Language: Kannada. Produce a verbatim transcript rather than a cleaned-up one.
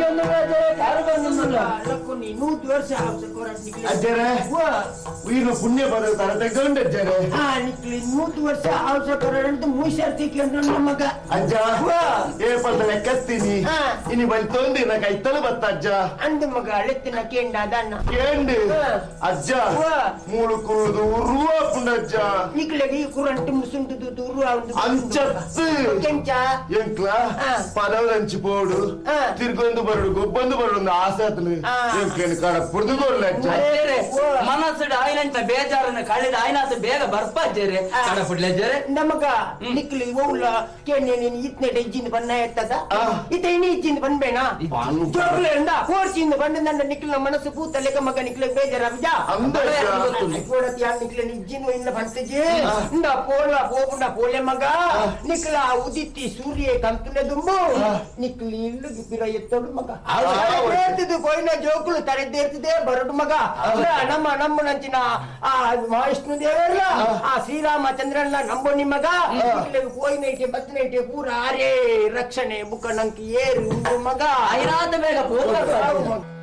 nút વર્ષ આવશે કોરાટ નીકળે અજરે વીનો પુણ્ય પદ તારે તે ગંડ અજરે હા નીકળી nút વર્ષ આવશે કોરાટ તો મુઈસરથી કેન્દ્રનો મಗ ಅಜ್ಜ ಏ ಪದಲೆ ಕತ್ತಿನಿ ಇನಿ ಬಲ್ತೊಂದಿ ನ ಕೈತಲ ಬತ್ತ ಅಜ್ಜ ಅಂದ ಮಗ ಅಳೆತ್ತಿನ ಕೇಂಡ ಅದನ್ನ ಕೇಂಡು ಅಜ್ಜ ಮೂಳು ಕುರುದು ಉರುವ ಪುಂಡಜ್ಜ ನಿಕ್ಲೆಗೆ ಕುರಂಟ್ ಮುಸುಂಟು ಉರುವ ಒಂದು ಅಂಚತ್ತು ಕೆಂಚ ಎಂಕ್ಲ ಪದವಂಚಿ ಪೋಡು ತಿರ್ಗೊಂದು ಬರಡು ಗೊಬ್ಬಂದು ಬರಡು ಒಂದು ಆಸೆ ಆತನು ಎಂಕ್ಲೇನು ಕಾಡ ಪುಡ್ದು ಕೊಡ್ಲ ಅಜ್ಜ ಮನಸ್ಸು ಆಯ್ನಂತ ಬೇಜಾರನ್ನ ಕಳೆದ ಆಯ್ನಾತ ಬೇಗ ಬರ್ಪಜ್ಜರೆ ಕಾಡ ಪುಡ್ಲ ಅಜ್ಜರೆ ನಮಗ ನಿಕ್ಲಿ ಓಲ ಕೇಂಡೆ ನೀನು ಇತ್ನೆ ಇಜ್ಜಿಂದ ಬಣ್ಣ ಇರ್ತದ ಇತ ಇನಿ ಇಜ್ಜಿಂದ ಬಂದ್ಬೇನಾ ಜೋಗ್ಲೆಂದ ಕೋರ್ಚಿಂದ ಬಂದ ನಿಕ್ಲ ಮನಸ್ಸು ಪೂತಲೆಗ ಮಗ ನಿಕ್ಲೆ ಬೇಜಾರ ಬಿಜ ಕೋಡತಿ ಆ ನಿಕ್ಲೆ ಇಜ್ಜಿನ ಇನ್ನ ಬಂತಜೆ ಇಂದ ಪೋಳ ಪೋಪುಂಡ ಪೋಳೆ ಮಗ ನಿಕ್ಲ ಉದಿತ್ತಿ ಸೂರ್ಯ ಕಂತುಲೆ ದುಂಬು ನಿಕ್ಲಿ ಇಲ್ಲು ಗಿಪಿರ ಎತ್ತೋಡು ಮಗ ಹೇಳ್ತಿದ್ದು ಕೊಯ್ನ ಜೋಕುಲು ತರೆದ್ದೇರ್ತಿದೆ ಬರಡು ಮಗ ನಮ್ಮ ನಮ್ಮ ನಂಚಿನ ಆ ವಿಷ್ಣು ದೇವರಲ್ಲ ಆ ಶ್ರೀರಾಮಚಂದ್ರನ ನಂಬೋ ನಿಮ್ಮಗ ಕೋಯ್ನೈಟೆ ಬತ್ತನೈಟೆ ಪೂರ ಆರೇ ರಕ್ಷಣೆ ಬುಕ್ಕ ನಂಕಿ ಏರು ಮಗ ಐರಾತ ಬೇಗ